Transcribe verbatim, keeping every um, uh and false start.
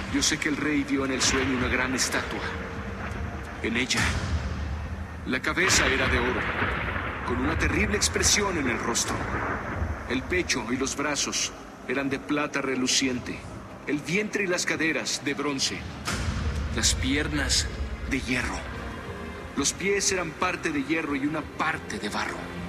Yo sé que el rey vio en el sueño una gran estatua. En ella, la cabeza era de oro, con una terrible expresión en el rostro. El pecho y los brazos eran de plata reluciente, el vientre y las caderas de bronce, las piernas de hierro. Los pies eran parte de hierro y una parte de barro.